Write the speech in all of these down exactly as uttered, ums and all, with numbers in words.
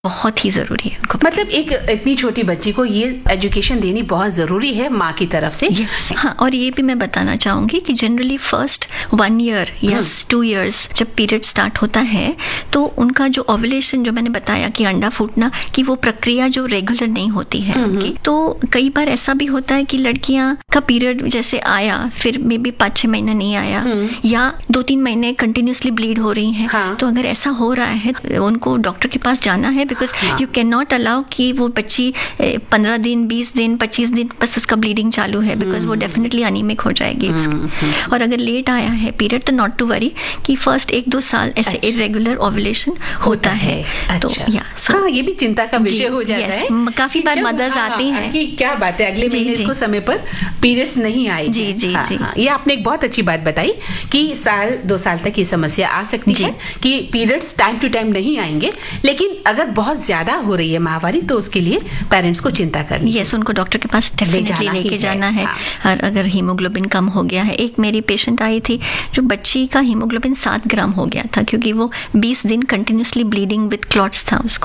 बहुत ही जरूरी है उनको। मतलब एक इतनी छोटी बच्ची को ये एजुकेशन देनी बहुत जरूरी है माँ की तरफ से। yes. हाँ, और ये भी मैं बताना चाहूंगी कि जनरली फर्स्ट वन ईयर या टू इयर्स जब पीरियड स्टार्ट होता है तो उनका जो ओव्यूलेशन, जो मैंने बताया कि अंडा फूटना, कि वो प्रक्रिया जो रेगुलर नहीं होती है उनकी। तो कई बार ऐसा भी होता है कि लड़कियां का पीरियड जैसे आया फिर मे बी पाँच छह महीना नहीं आया, या दो तीन महीने कंटिन्यूसली ब्लीड हो रही है। हाँ. तो अगर ऐसा हो रहा है उनको डॉक्टर के पास जाना है, because you can not allow कि वो बच्ची पंद्रह दिन बीस दिन पच्चीस दिन बस उसका ब्लीडिंग चालू है, बिकॉज वो डेफिनेटली अनीमिक हो जाएगी उसकी। और अगर लेट आया है पीरियड तो नॉट टू वरी कि फर्स्ट एक दो साल ऐसे इरेगुलर ओव्यूलेशन होता है। तो या हाँ, ये भी चिंता का विषय हो जाता है। काफी बार मदर्स आती हैं कि क्या बात है अगले महीने इसको समय पर पीरियड्स नहीं आए। जी जी हाँ, जी हाँ, ये आपने एक बहुत अच्छी बात बताई कि साल दो साल तक ये समस्या आ सकती है कि पीरियड्स टाइम टू टाइम नहीं आएंगे, लेकिन अगर बहुत ज्यादा हो रही है माहवारी तो उसके लिए पेरेंट्स को चिंता करनी है। यस, उनको डॉक्टर के पास डेफिनेटली लेके जाना है। और अगर हीमोग्लोबिन कम हो गया है, एक मेरी पेशेंट आई थी जो बच्ची का हीमोग्लोबिन सात ग्राम हो गया था क्योंकि वो बीस दिन कंटिन्यूसली ब्लीडिंग विद क्लॉट्स था उसको।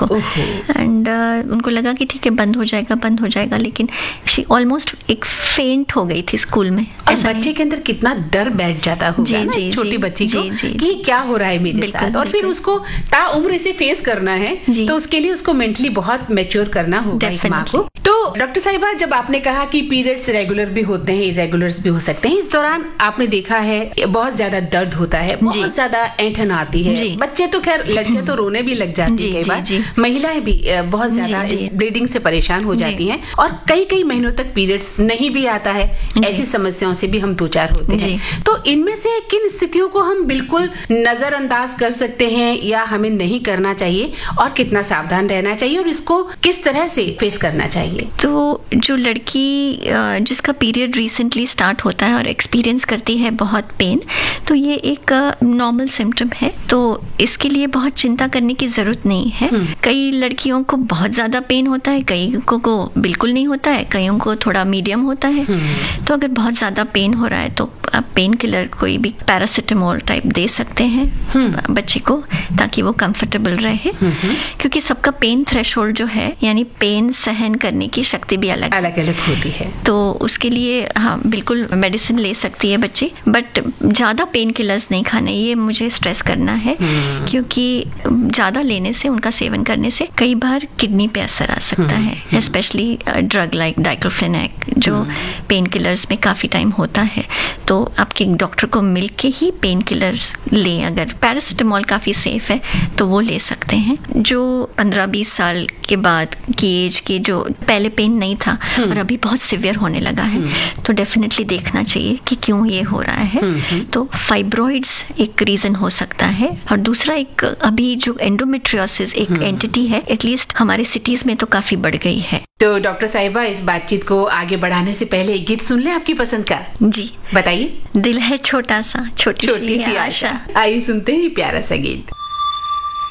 एंड uh, उनको लगा कि ठीक है बंद हो जाएगा बंद हो जाएगा, लेकिन शी ऑलमोस्ट एक फेंट हो गई थी स्कूल में। ऐसा बच्चे के अंदर कितना डर बैठ जाता होगा ना छोटी बच्ची को कि क्या हो रहा है मेरे साथ, और फिर उसको ताउम्र इसे फेस करना है, तो उसके लिए उसको मेंटली बहुत मैच्योर करना होगा एक माँ को। तो डॉक्टर साहिबा, जब आपने कहा कि पीरियड्स रेगुलर भी होते हैं इरेगुलर्स भी हो सकते हैं, इस दौरान आपने देखा है बहुत ज्यादा दर्द होता है, बहुत ज्यादा ऐंठन आती है। बच्चे तो खैर, लड़कियां तो रोने भी लग जाती है कई बार, महिलाएं भी बहुत ज्यादा इस ब्लीडिंग से परेशान हो जाती हैं और कई कई महीनों तक पीरियड्स नहीं भी आता है। ऐसी समस्याओं से भी हम दो चार होते हैं। तो इनमें से किन स्थितियों को हम बिल्कुल नजरअंदाज कर सकते हैं या हमें नहीं करना चाहिए, और कितना सावधान रहना चाहिए, और इसको किस तरह से फेस करना चाहिए? तो जो लड़की जिसका पीरियड रिसेंटली स्टार्ट होता है और एक्सपीरियंस करती है बहुत पेन, तो ये एक नॉर्मल सिम्टम है, तो इसके लिए बहुत चिंता करने की जरूरत नहीं है। कई लड़कियों को बहुत ज्यादा पेन होता है, कई को, को बिल्कुल नहीं होता है, कईयों को थोड़ा मीडियम होता है। तो अगर बहुत ज्यादा पेन हो रहा है तो आप पेन किलर कोई भी पैरासिटामोल टाइप दे सकते हैं बच्चे को, ताकि वो कंफर्टेबल रहे। क्योंकि सबका पेन थ्रेशोल्ड जो है, यानी पेन सहन करने की शक्ति भी अलग अलग अलग होती है, तो उसके लिए हाँ बिल्कुल मेडिसिन ले सकती है बच्ची, बट ज्यादा पेन किलर्स नहीं खाने, ये मुझे स्ट्रेस करना है। क्योंकि ज्यादा लेने से, उनका सेवन करने से कई बार किडनी पे असर आ सकता है, स्पेशली ड्रग लाइक डाइक्लोफेनेक जो पेन किलर्स में काफी टाइम होता है। तो आपके डॉक्टर को मिलके ही पेन किलर लें। अगर पैरासिटामोल काफी सेफ है तो वो ले सकते हैं। जो पंद्रह बीस साल के बाद की एज के जो पहले पेन नहीं था और अभी बहुत सिवियर होने लगा है, तो डेफिनेटली देखना चाहिए कि क्यों ये हो रहा है। तो फाइब्रॉइड्स एक रीजन हो सकता है, और दूसरा एक अभी जो एंडोमेट्रियोसिस एक एंटिटी है, एटलीस्ट हमारे सिटीज में तो काफी बढ़ गई है। तो डॉक्टर साहिबा, इस बातचीत को आगे बढ़ाने से पहले एक गीत सुन ले आपकी पसंद का। जी बताइए। दिल है छोटा सा, छोटी, छोटी सी आशा। आइए सुनते हैं प्यारा सा गीत।